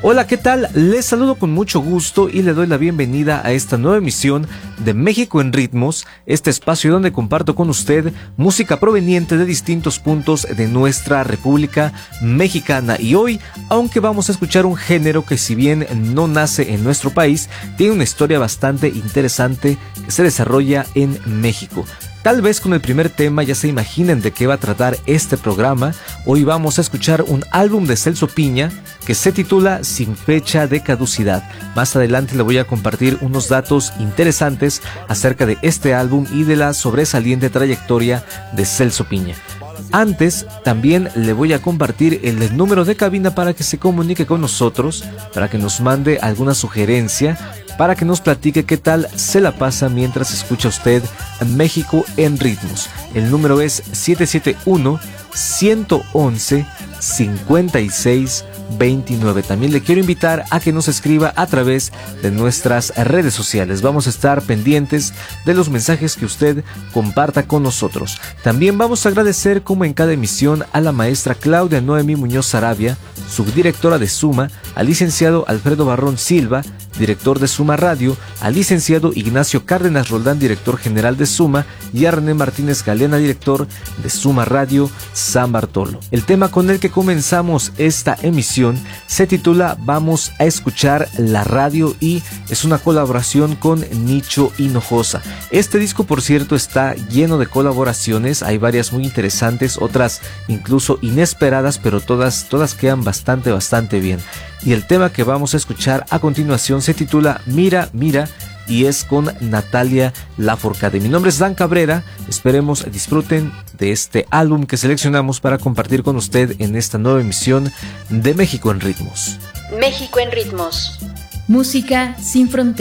Hola, ¿qué tal? Les saludo con mucho gusto y le doy la bienvenida a esta nueva emisión de México en Ritmos, este espacio donde comparto con usted música proveniente de distintos puntos de nuestra República Mexicana. Y hoy, aunque vamos a escuchar un género que si bien no nace en nuestro país, tiene una historia bastante interesante que se desarrolla en México. Tal vez con el primer tema ya se imaginen de qué va a tratar este programa. Hoy vamos a escuchar un álbum de Celso Piña que se titula Sin fecha de caducidad. Más adelante le voy a compartir unos datos interesantes acerca de este álbum y de la sobresaliente trayectoria de Celso Piña. Antes, también le voy a compartir el número de cabina para que se comunique con nosotros, para que nos mande alguna sugerencia, para que nos platique qué tal se la pasa mientras escucha usted México en Ritmos. El número es 771-111-5629. También le quiero invitar a que nos escriba a través de nuestras redes sociales. Vamos a estar pendientes de los mensajes que usted comparta con nosotros. También vamos a agradecer, como en cada emisión, a la maestra Claudia Noemí Muñoz Sarabia, subdirectora de Suma, al licenciado Alfredo Barrón Silva, director de Suma Radio, al licenciado Ignacio Cárdenas Roldán, director general de Suma, y a René Martínez Galena, director de Suma Radio San Bartolo. El tema con el que comenzamos esta emisión se titula Vamos a escuchar la radio y es una colaboración con Nicho Hinojosa. Este disco, por cierto, está lleno de colaboraciones, hay varias muy interesantes, otras incluso inesperadas, pero todas quedan bastante bien. Y el tema que vamos a escuchar a continuación se titula Mira, Mira y es con Natalia Lafourcade. Mi nombre es Dan Cabrera, esperemos disfruten de este álbum que seleccionamos para compartir con usted en esta nueva emisión de México en Ritmos. México en Ritmos. Música sin fronteras.